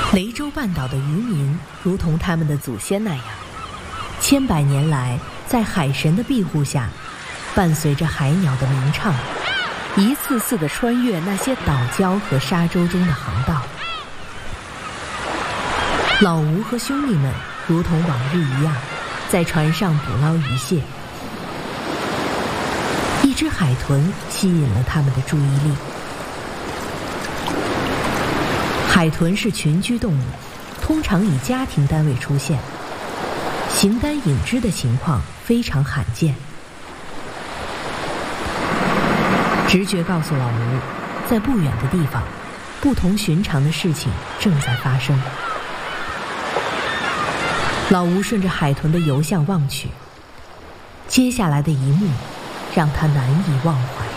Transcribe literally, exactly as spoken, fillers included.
雷州半岛的渔民如同他们的祖先那样，千百年来在海神的庇护下，伴随着海鸟的鸣唱，一次次地穿越那些岛礁和沙洲中的航道。老吴和兄弟们如同往日一样，在船上捕捞鱼蟹。一只海豚吸引了他们的注意力。海豚是群居动物，通常以家庭单位出现，形单影只的情况非常罕见。直觉告诉老吴，在不远的地方，不同寻常的事情正在发生。老吴顺着海豚的游向望去，接下来的一幕让他难以忘怀。